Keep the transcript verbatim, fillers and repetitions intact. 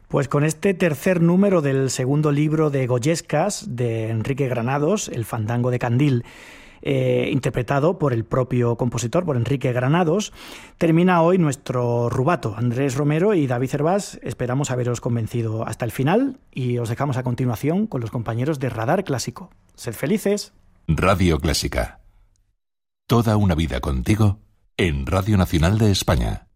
Pues con este tercer número del segundo libro de Goyescas de Enrique Granados, El fandango de Candil, eh, interpretado por el propio compositor, por Enrique Granados, termina hoy nuestro rubato. Andrés Romero y David Cervás, esperamos haberos convencido hasta el final y os dejamos a continuación con los compañeros de Radar Clásico. Sed felices. Radio Clásica. Toda una vida contigo en Radio Nacional de España.